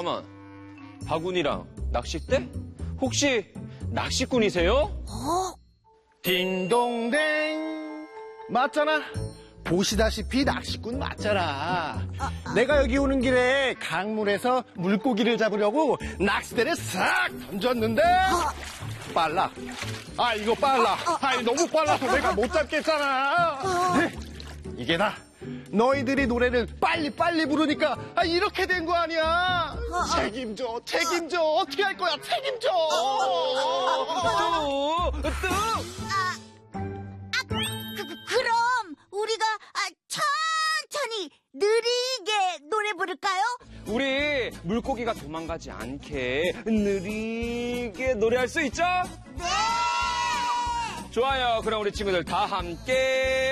잠깐만. 바구니랑 낚싯대? 혹시 낚시꾼이세요? 딩동댕. 맞잖아. 보시다시피 낚시꾼 맞잖아. 내가 여기 오는 길에 강물에서 물고기를 잡으려고 낚싯대를 싹 던졌는데 빨라. 아, 이거 빨라. 아, 너무 빨라서 내가 못 잡겠잖아. 네, 이게 다 너희들이 노래를 빨리 부르니까 이렇게 된 거 아니야. 책임져. 어떻게 할 거야? 책임져. 그럼 우리가 천천히 느리게 노래 부를까요? 우리 물고기가 도망가지 않게 느리게 노래할 수 있죠? 네! 좋아요. 그럼 우리 친구들 다 함께